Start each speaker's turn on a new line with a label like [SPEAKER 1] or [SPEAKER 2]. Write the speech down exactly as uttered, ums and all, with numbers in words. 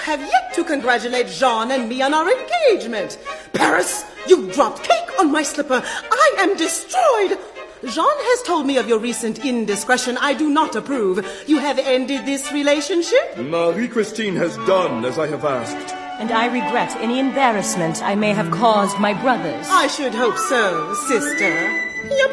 [SPEAKER 1] have yet to congratulate Jean and me on our engagement. Paris, you dropped cake on my slipper. I am destroyed. Jean has told me of your recent indiscretion. I do not approve. You have ended this relationship?
[SPEAKER 2] Marie-Christine has done as I have asked.
[SPEAKER 3] And I regret any embarrassment I may have caused my brothers.
[SPEAKER 1] I should hope so, sister.